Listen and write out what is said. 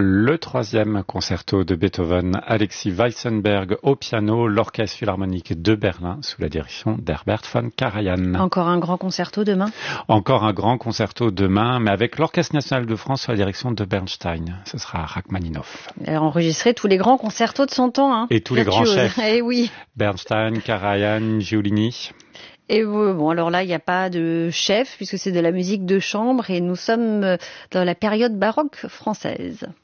le troisième concerto de Beethoven, Alexis Weissenberg au piano, l'Orchestre Philharmonique de Berlin sous la direction d'Herbert von Karajan. Encore un grand concerto demain? Encore un grand concerto demain, mais avec l'Orchestre National de France sous la direction de Bernstein. Ce sera Rachmaninoff. Elle a enregistré tous les grands concertos de son temps. Hein. Et tous les grands chefs. Eh oui. Bernstein, Karajan, Giulini. Et bon, alors là, il n'y a pas de chef, puisque c'est de la musique de chambre, et nous sommes dans la période baroque française.